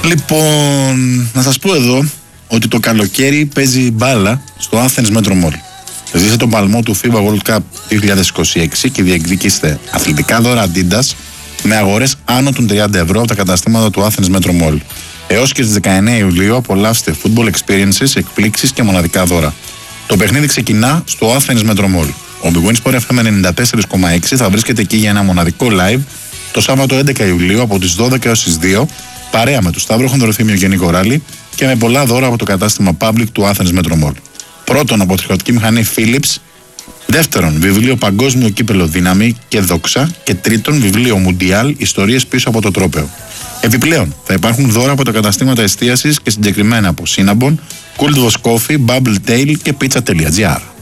Λοιπόν, να σας πω εδώ ότι το καλοκαίρι παίζει μπάλα στο Athens Metro Mall. Ζήστε τον παλμό του FIBA World Cup 2026 και διεκδικήστε αθλητικά δώρα Adidas με αγορές άνω των 30 ευρώ από τα καταστήματα του Athens Metro Mall. Έως και στις 19 Ιουλίου απολαύστε football experiences, εκπλήξεις και μοναδικά δώρα. Το παιχνίδι ξεκινά στο Athens Metro Mall. Ο Big Win Sport FM 94,6 θα βρίσκεται εκεί για ένα μοναδικό live το Σάββατο 11 Ιουλίου από τις 12 έως τις 2, παρέα με του Σταύρο Χονδροθύμιο και Νίκο Ράλη και με πολλά δώρα από το κατάστημα Public του Athens Metro Mall. Πρώτον, από τριχωτική μηχανή Philips. Δεύτερον, βιβλίο Παγκόσμιο Κύπελο Δύναμη και Δόξα. Και τρίτον, βιβλίο Μουντιάλ Ιστορίες πίσω από το τρόπαιο. Επιπλέον, θα υπάρχουν δώρα από τα καταστήματα εστίασης και συγκεκριμένα από Cinnabon, Cool Voss Coffee, Bubble Tail και Pizza.gr.